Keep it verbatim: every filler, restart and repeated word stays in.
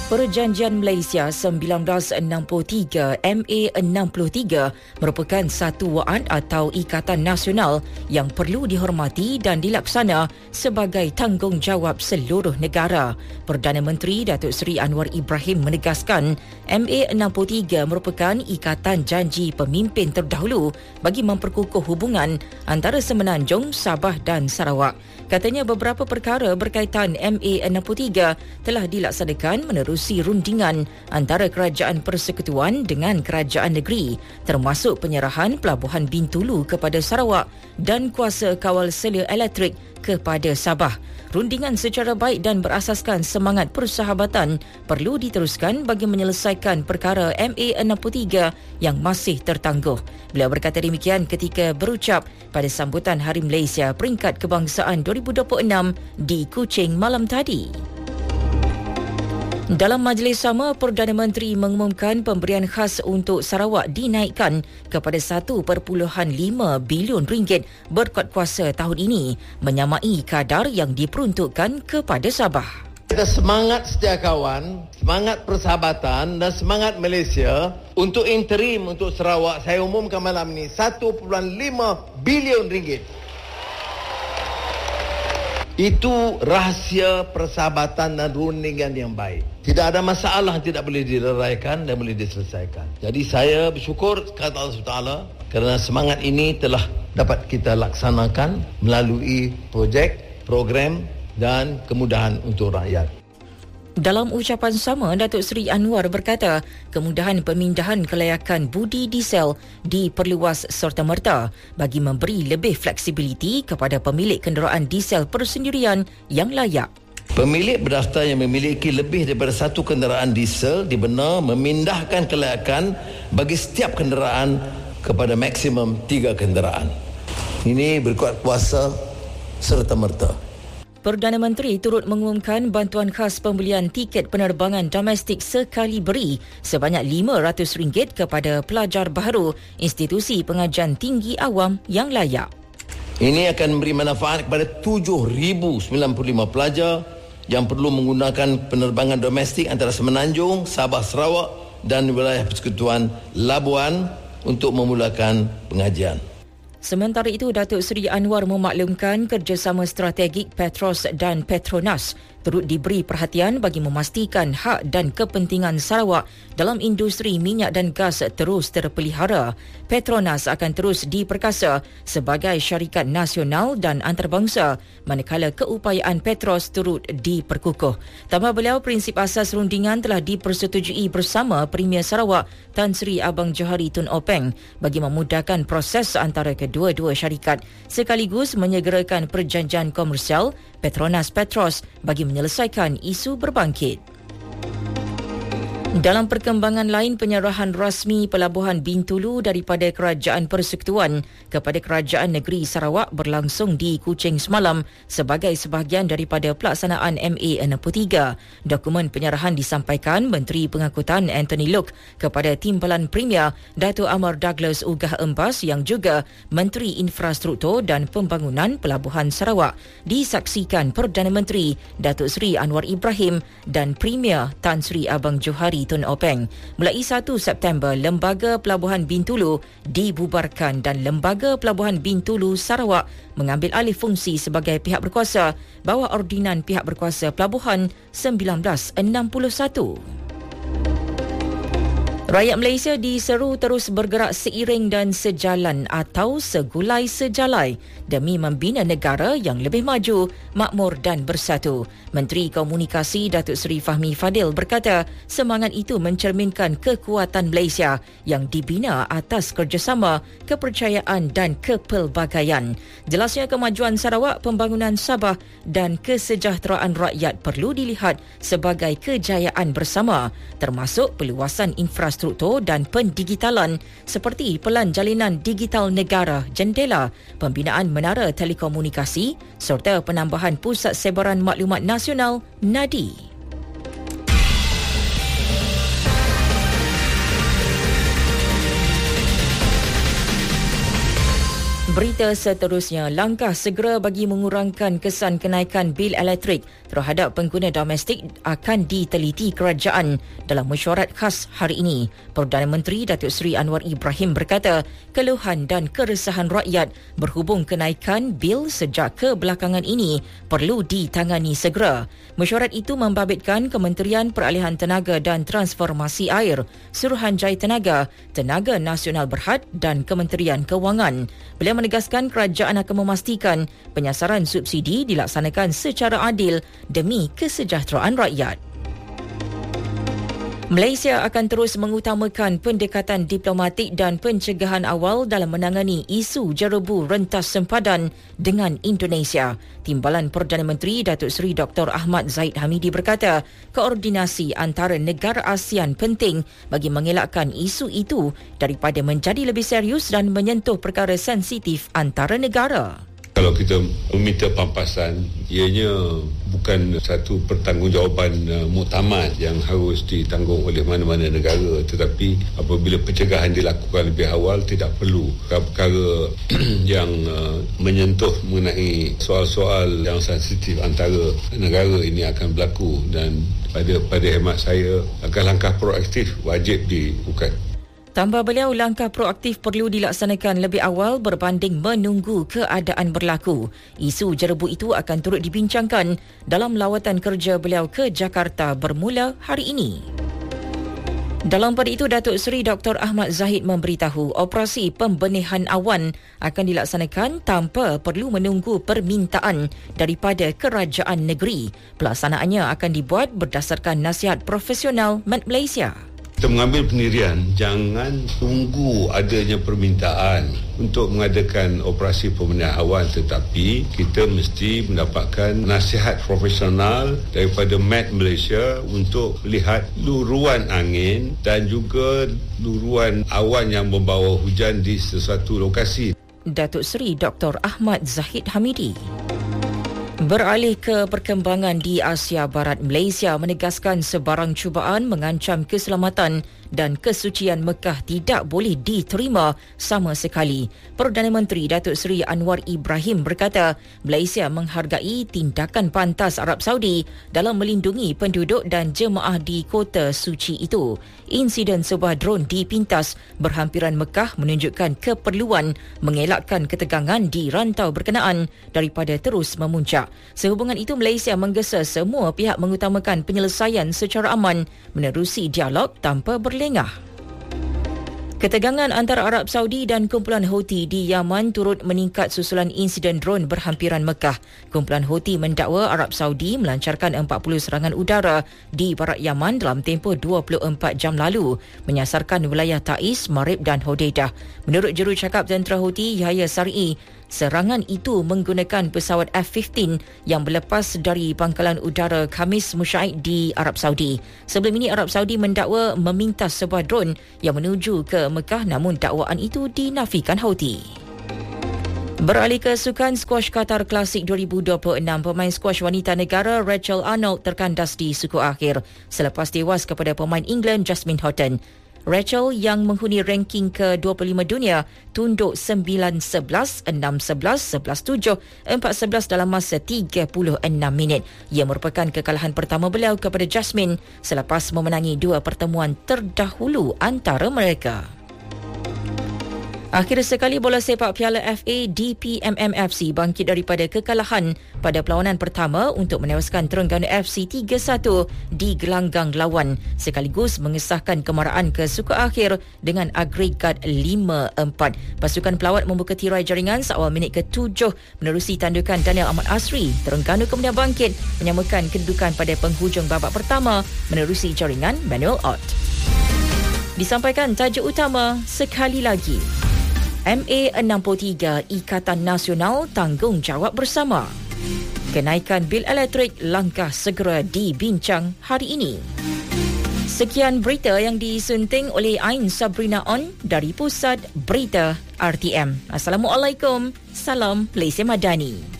Perjanjian Malaysia sembilan belas enam puluh tiga M A enam puluh tiga merupakan satu waad atau ikatan nasional yang perlu dihormati dan dilaksana sebagai tanggungjawab seluruh negara. Perdana Menteri Datuk Seri Anwar Ibrahim menegaskan M A enam puluh tiga merupakan ikatan janji pemimpin terdahulu bagi memperkukuh hubungan antara Semenanjung, Sabah dan Sarawak. Katanya beberapa perkara berkaitan M A enam puluh tiga telah dilaksanakan menerusi rundingan antara Kerajaan Persekutuan dengan Kerajaan Negeri, termasuk penyerahan Pelabuhan Bintulu kepada Sarawak dan kuasa kawal selia elektrik kepada Sabah. Rundingan secara baik dan berasaskan semangat persahabatan perlu diteruskan bagi menyelesaikan perkara M A enam puluh tiga yang masih tertangguh. Beliau berkata demikian ketika berucap pada sambutan Hari Malaysia Peringkat Kebangsaan dua ribu dua puluh enam di Kuching malam tadi. Dalam majlis sama, Perdana Menteri mengumumkan pemberian khas untuk Sarawak dinaikkan kepada satu perpuluhan lima bilion ringgit berkuat kuasa tahun ini, menyamai kadar yang diperuntukkan kepada Sabah. Kita semangat setiakawan, semangat persahabatan dan semangat Malaysia untuk interim untuk Sarawak, saya umumkan malam ini satu perpuluhan lima bilion ringgit. Itu rahsia persahabatan dan rundingan yang baik. Tidak ada masalah yang tidak boleh direraikan dan boleh diselesaikan. Jadi saya bersyukur kepada Allah subhanahu wa taala kerana semangat ini telah dapat kita laksanakan melalui projek, program dan kemudahan untuk rakyat. Dalam ucapan sama, Datuk Seri Anwar berkata kemudahan pemindahan kelayakan budi diesel diperluas serta-merta bagi memberi lebih fleksibiliti kepada pemilik kenderaan diesel persendirian yang layak. Pemilik berdaftar yang memiliki lebih daripada satu kenderaan diesel dibenar memindahkan kelayakan bagi setiap kenderaan kepada maksimum tiga kenderaan. Ini berkuat kuasa serta-merta. Perdana Menteri turut mengumumkan bantuan khas pembelian tiket penerbangan domestik sekali beri sebanyak lima ratus ringgit kepada pelajar baharu institusi pengajian tinggi awam yang layak. Ini akan memberi manfaat kepada tujuh ribu sembilan puluh lima pelajar yang perlu menggunakan penerbangan domestik antara Semenanjung, Sabah, Sarawak dan wilayah Persekutuan Labuan untuk memulakan pengajian. Sementara itu, Datuk Seri Anwar memaklumkan kerjasama strategik Petros dan Petronas turut diberi perhatian bagi memastikan hak dan kepentingan Sarawak dalam industri minyak dan gas terus terpelihara. Petronas akan terus diperkasa sebagai syarikat nasional dan antarabangsa manakala keupayaan Petros turut diperkukuh. Tambah beliau, prinsip asas rundingan telah dipersetujui bersama Premier Sarawak Tan Sri Abang Johari Tun Openg bagi memudahkan proses antara kedua-dua syarikat sekaligus menyegerakan perjanjian komersial Petronas Petros bagi menyelesaikan isu berbangkit. Dalam perkembangan lain, penyerahan rasmi Pelabuhan Bintulu daripada Kerajaan Persekutuan kepada Kerajaan Negeri Sarawak berlangsung di Kuching semalam sebagai sebahagian daripada pelaksanaan M A enam puluh tiga. Dokumen penyerahan disampaikan Menteri Pengangkutan Anthony Loke kepada Timbalan Premier Datuk Amar Douglas Ugah Embas yang juga Menteri Infrastruktur dan Pembangunan Pelabuhan Sarawak. Disaksikan Perdana Menteri Datuk Seri Anwar Ibrahim dan Premier Tan Sri Abang Johari Tun Openg. Mulai satu September, Lembaga Pelabuhan Bintulu dibubarkan dan Lembaga Pelabuhan Bintulu Sarawak mengambil alih fungsi sebagai pihak berkuasa bawah ordinan pihak berkuasa pelabuhan sembilan belas enam puluh satu. Rakyat Malaysia diseru terus bergerak seiring dan sejalan atau segulai sejalai demi membina negara yang lebih maju, makmur dan bersatu. Menteri Komunikasi Datuk Seri Fahmi Fadil berkata semangat itu mencerminkan kekuatan Malaysia yang dibina atas kerjasama, kepercayaan dan kepelbagaian. Jelasnya kemajuan Sarawak, pembangunan Sabah dan kesejahteraan rakyat perlu dilihat sebagai kejayaan bersama, termasuk peluasan infrastruktur infrastruktur dan pendigitalan seperti Pelan Jalinan Digital Negara Jendela, pembinaan menara telekomunikasi serta penambahan Pusat Sebaran Maklumat Nasional NADI. Berita seterusnya, langkah segera bagi mengurangkan kesan kenaikan bil elektrik terhadap pengguna domestik akan diteliti kerajaan dalam mesyuarat khas hari ini. Perdana Menteri Datuk Seri Anwar Ibrahim berkata, keluhan dan keresahan rakyat berhubung kenaikan bil sejak kebelakangan ini perlu ditangani segera. Mesyuarat itu membabitkan Kementerian Peralihan Tenaga dan Transformasi Air, Suruhanjaya Tenaga, Tenaga Nasional Berhad dan Kementerian Kewangan. Beliau menegaskan kerajaan akan memastikan penyasaran subsidi dilaksanakan secara adil demi kesejahteraan rakyat. Malaysia akan terus mengutamakan pendekatan diplomatik dan pencegahan awal dalam menangani isu jerebu rentas sempadan dengan Indonesia. Timbalan Perdana Menteri Datuk Seri Doktor Ahmad Zahid Hamidi berkata, koordinasi antara negara ASEAN penting bagi mengelakkan isu itu daripada menjadi lebih serius dan menyentuh perkara sensitif antara negara. Kalau kita meminta pampasan, ianya bukan satu pertanggungjawaban uh, muktamad yang harus ditanggung oleh mana-mana negara, tetapi apabila pencegahan dilakukan lebih awal, tidak perlu perkara yang uh, menyentuh mengenai soal-soal yang sensitif antara negara ini akan berlaku, dan pada pada hemat saya, langkah-langkah proaktif wajib dilakukan. Tambah beliau, langkah proaktif perlu dilaksanakan lebih awal berbanding menunggu keadaan berlaku. Isu jerebu itu akan turut dibincangkan dalam lawatan kerja beliau ke Jakarta bermula hari ini. Dalam pada itu, Datuk Seri Doktor Ahmad Zahid memberitahu operasi pembenihan awan akan dilaksanakan tanpa perlu menunggu permintaan daripada kerajaan negeri. Pelaksanaannya akan dibuat berdasarkan nasihat profesional Met Malaysia. Kita mengambil pendirian jangan tunggu adanya permintaan untuk mengadakan operasi pembenihan awan, tetapi kita mesti mendapatkan nasihat profesional daripada Met Malaysia untuk melihat luruan angin dan juga luruan awan yang membawa hujan di sesuatu lokasi. Datuk Seri Doktor Ahmad Zahid Hamidi. Beralih ke perkembangan di Asia Barat, Malaysia menegaskan sebarang cubaan mengancam keselamatan dan kesucian Mekah tidak boleh diterima sama sekali. Perdana Menteri Datuk Seri Anwar Ibrahim berkata, Malaysia menghargai tindakan pantas Arab Saudi dalam melindungi penduduk dan jemaah di kota suci itu. Insiden sebuah drone dipintas berhampiran Mekah menunjukkan keperluan mengelakkan ketegangan di rantau berkenaan daripada terus memuncak. Sehubungan itu, Malaysia menggesa semua pihak mengutamakan penyelesaian secara aman menerusi dialog tanpa berlengah. Ketegangan antara Arab Saudi dan kumpulan Houthi di Yaman turut meningkat susulan insiden drone berhampiran Mekah. Kumpulan Houthi mendakwa Arab Saudi melancarkan empat puluh serangan udara di barat Yaman dalam tempoh dua puluh empat jam lalu, menyasarkan wilayah Taiz, Marib dan Hodeidah. Menurut jurucakap tentera Houthi Yahya Sar'i, serangan itu menggunakan pesawat F lima belas yang berlepas dari pangkalan udara Khamis Mushaid di Arab Saudi. Sebelum ini, Arab Saudi mendakwa memintas sebuah drone yang menuju ke Mekah, namun dakwaan itu dinafikan Houthi. Beralih ke sukan skuash Qatar Classic dua ribu dua puluh enam, pemain skuash wanita negara Rachel Arnold terkandas di suku akhir selepas tewas kepada pemain England Jasmine Houghton. Rachel yang menghuni ranking ke dua puluh lima dunia tunduk sembilan sebelas, enam sebelas, sebelas tujuh, empat sebelas dalam masa tiga puluh enam minit. Ia merupakan kekalahan pertama beliau kepada Jasmine selepas memenangi dua pertemuan terdahulu antara mereka. Akhir sekali, bola sepak Piala F A D P M M F C bangkit daripada kekalahan pada perlawanan pertama untuk menewaskan Terengganu F C tiga satu di gelanggang lawan, sekaligus mengesahkan kemaraan ke suku akhir dengan agregat lima empat. Pasukan pelawat membuka tirai jaringan seawal minit ke tujuh menerusi tandukan Daniel Ahmad Asri. Terengganu kemudian bangkit menyamakan kedudukan pada penghujung babak pertama menerusi jaringan Manuel Ott. Disampaikan tajuk utama sekali lagi. M A enam puluh tiga Ikatan Nasional Tanggungjawab Bersama. Kenaikan bil elektrik langkah segera dibincang hari ini. Sekian berita yang disunting oleh Ain Sabrina On dari Pusat Berita R T M. Assalamualaikum. Salam Malaysia Madani.